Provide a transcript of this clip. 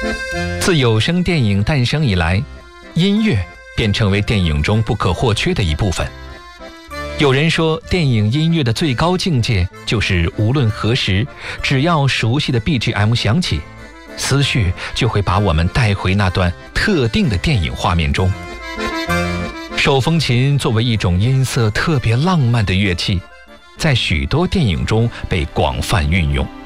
自有声电影诞生以来，音乐便成为电影中不可或缺的一部分。有人说，电影音乐的最高境界就是无论何时，只要熟悉的 BGM 响起，思绪就会把我们带回那段特定的电影画面中。手风琴作为一种音色特别浪漫的乐器，在许多电影中被广泛运用。